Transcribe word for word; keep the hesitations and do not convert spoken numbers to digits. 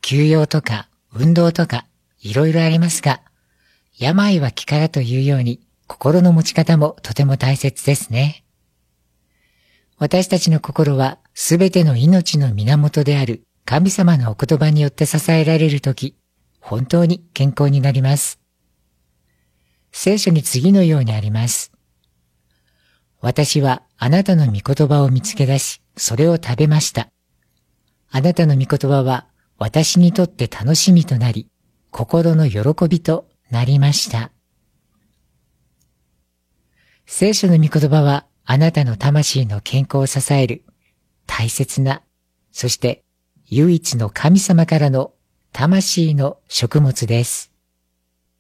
休養とか運動とかいろいろありますが、病は気からというように心の持ち方もとても大切ですね。私たちの心はすべての命の源である神様のお言葉によって支えられるとき、本当に健康になります。聖書に次のようにあります。私はあなたの御言葉を見つけ出し、それを食べました。あなたの御言葉は私にとって楽しみとなり、心の喜びとなりました。聖書の御言葉はあなたの魂の健康を支える大切な、そして唯一の神様からの魂の食物です。